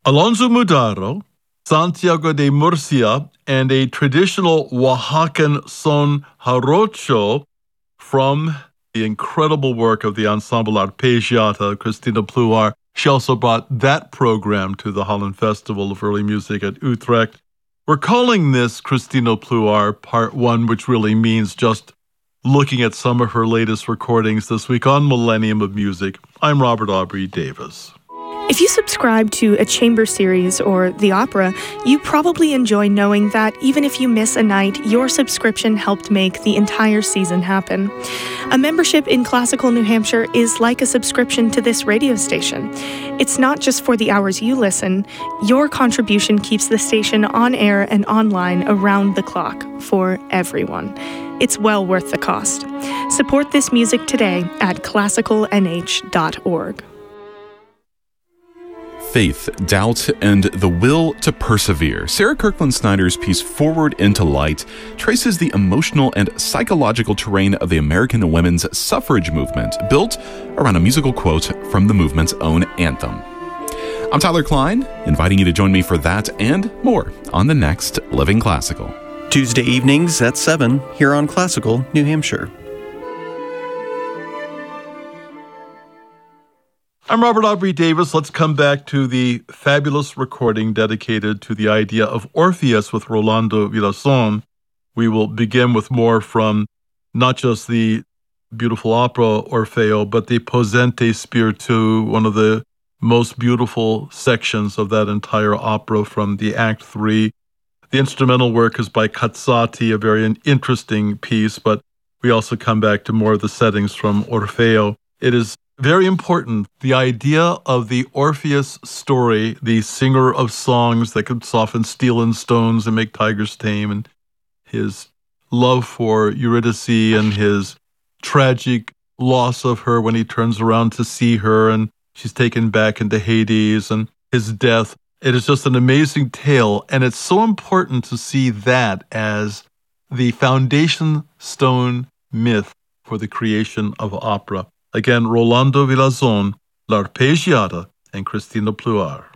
Alonso Mudaro, Santiago de Murcia, and a traditional Oaxacan son jarocho from the incredible work of the ensemble Arpeggiata, Cristina Pluar. She also brought that program to the Holland Festival of Early Music at Utrecht. We're calling this Cristina Pluar Part 1, which really means just looking at some of her latest recordings this week on Millennium of Music. I'm Robert Aubrey Davis. If you subscribe to a chamber series or the opera, you probably enjoy knowing that even if you miss a night, your subscription helped make the entire season happen. A membership in Classical New Hampshire is like a subscription to this radio station. It's not just for the hours you listen. Your contribution keeps the station on air and online around the clock for everyone. It's well worth the cost. Support this music today at classicalnh.org. Faith, doubt, and the will to persevere. Sarah Kirkland Snyder's piece Forward into Light traces the emotional and psychological terrain of the American women's suffrage movement, built around a musical quote from the movement's own anthem. I'm Tyler Klein, inviting you to join me for that and more on the next Living Classical. Tuesday evenings at 7 here on Classical New Hampshire. I'm Robert Aubrey Davis. Let's come back to the fabulous recording dedicated to the idea of Orpheus with Rolando Villazon. We will begin with more from not just the beautiful opera Orfeo, but the Posente Spiritu, one of the most beautiful sections of that entire opera from the Act 3. The instrumental work is by Cazzati, a very interesting piece, but we also come back to more of the settings from Orfeo. It is very important, the idea of the Orpheus story, the singer of songs that could soften steel and stones and make tigers tame, and his love for Eurydice and his tragic loss of her when he turns around to see her and she's taken back into Hades, and his death. It is just an amazing tale, and it's so important to see that as the foundation stone myth for the creation of opera. Again, Rolando Villazon, L'Arpeggiata, and Cristina Pluar.